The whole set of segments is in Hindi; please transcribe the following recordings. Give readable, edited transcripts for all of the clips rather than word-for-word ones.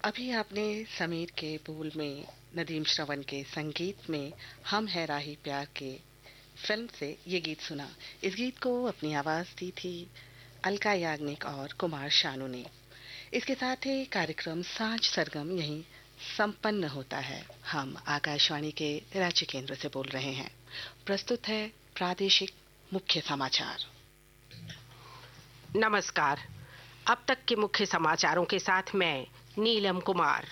अभी आपने समीर के बोल में, नदीम श्रवण के संगीत में हम है राही प्यार के फिल्म से ये गीत सुना। इस गीत को अपनी आवाज दी थी अलका याग्निक और कुमार शानू ने। इसके साथ ही कार्यक्रम साँझ सरगम यहीं संपन्न होता है। हम आकाशवाणी के रांची केंद्र से बोल रहे हैं। प्रस्तुत है प्रादेशिक मुख्य समाचार। नमस्कार। अब तक के मुख्य समाचारों के साथ मैं नीलम कुमार।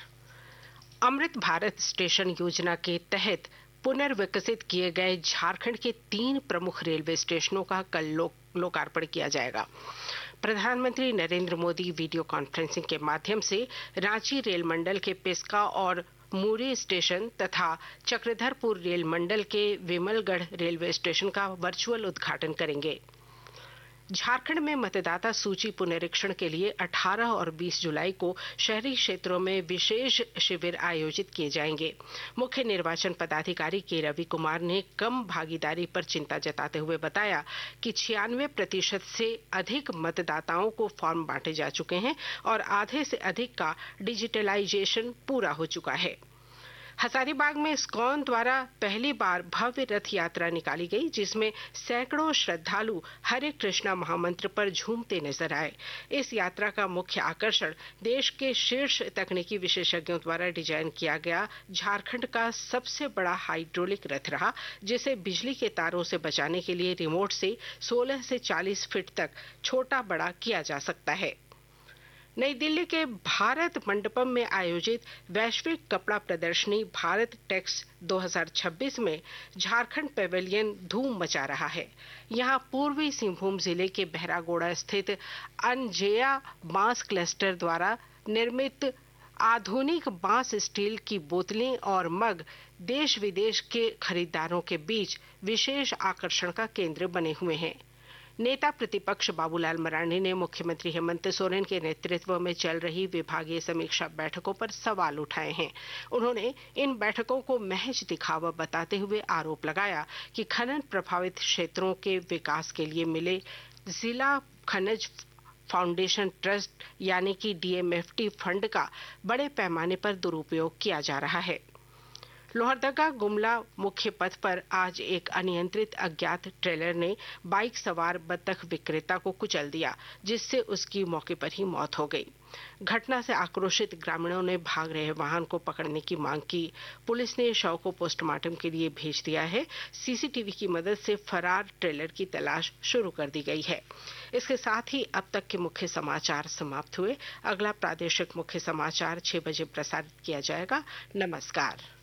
अमृत भारत स्टेशन योजना के तहत पुनर्विकसित किए गए झारखंड के 3 प्रमुख रेलवे स्टेशनों का कल लोकार्पण किया जाएगा। प्रधानमंत्री नरेंद्र मोदी वीडियो कॉन्फ्रेंसिंग के माध्यम से रांची रेल मंडल के पिस्का और मूरी स्टेशन तथा चक्रधरपुर रेल मंडल के विमलगढ़ रेलवे स्टेशन का वर्चुअल उद्घाटन करेंगे। झारखंड में मतदाता सूची पुनरीक्षण के लिए 18 और 20 जुलाई को शहरी क्षेत्रों में विशेष शिविर आयोजित किए जाएंगे। मुख्य निर्वाचन पदाधिकारी के रवि कुमार ने कम भागीदारी पर चिंता जताते हुए बताया कि 96% से अधिक मतदाताओं को फॉर्म बांटे जा चुके हैं और आधे से अधिक का डिजिटलाइजेशन पूरा हो चुका है। हजारीबाग में इस्कॉन द्वारा पहली बार भव्य रथ यात्रा निकाली गई, जिसमें सैकड़ों श्रद्धालु हरे कृष्णा महामंत्र पर झूमते नजर आए। इस यात्रा का मुख्य आकर्षण देश के शीर्ष तकनीकी विशेषज्ञों द्वारा डिजाइन किया गया झारखंड का सबसे बड़ा हाइड्रोलिक रथ रहा, जिसे बिजली के तारों से बचाने के लिए रिमोट से 16 से 40 फीट तक छोटा बड़ा किया जा सकता है। नई दिल्ली के भारत मंडपम में आयोजित वैश्विक कपड़ा प्रदर्शनी भारत टेक्स 2026 में झारखंड पेवेलियन धूम मचा रहा है। यहां पूर्वी सिंहभूम जिले के बहरागोड़ा स्थित अनजेया बांस क्लस्टर द्वारा निर्मित आधुनिक बांस स्टील की बोतलें और मग देश विदेश के खरीदारों के बीच विशेष आकर्षण का केंद्र बने हुए हैं। नेता प्रतिपक्ष बाबूलाल मरांडी ने मुख्यमंत्री हेमंत सोरेन के नेतृत्व में चल रही विभागीय समीक्षा बैठकों पर सवाल उठाए हैं। उन्होंने इन बैठकों को महज दिखावा बताते हुए आरोप लगाया कि खनन प्रभावित क्षेत्रों के विकास के लिए मिले जिला खनिज फाउंडेशन ट्रस्ट यानी कि डीएमएफटी फंड का बड़े पैमाने पर दुरुपयोग किया जा रहा है। लोहरदगा गुमला मुख्य पथ पर आज एक अनियंत्रित अज्ञात ट्रेलर ने बाइक सवार बत्तख विक्रेता को कुचल दिया, जिससे उसकी मौके पर ही मौत हो गई। घटना से आक्रोशित ग्रामीणों ने भाग रहे वाहन को पकड़ने की मांग की। पुलिस ने शव को पोस्टमार्टम के लिए भेज दिया है। सीसीटीवी की मदद से फरार ट्रेलर की तलाश शुरू कर दी गई है। इसके साथ ही अब तक के मुख्य समाचार समाप्त हुए। अगला प्रादेशिक मुख्य समाचार 6 बजे प्रसारित किया जाएगा। नमस्कार।